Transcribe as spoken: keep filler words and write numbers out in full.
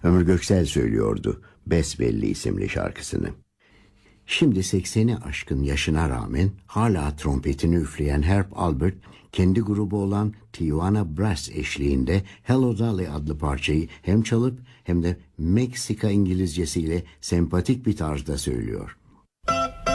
Ömür Göksel söylüyordu Besbelli isimli şarkısını. Şimdi sekseni aşkın yaşına rağmen hala trompetini üfleyen Herb Alpert, kendi grubu olan Tijuana Brass eşliğinde Hello Dolly adlı parçayı hem çalıp hem de Meksika İngilizcesiyle sempatik bir tarzda söylüyor.